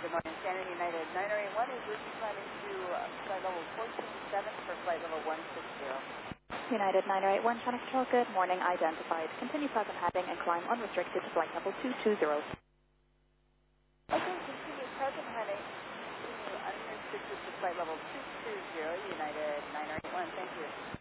Good morning, Shannon United 9081 is route climbing to flight level 147 for flight level 160. United 9081, Channel Control, good morning, identified. Continue present heading and climb unrestricted to flight level 220. Okay, continue present heading, continue unrestricted to flight level 220, United 9081, thank you.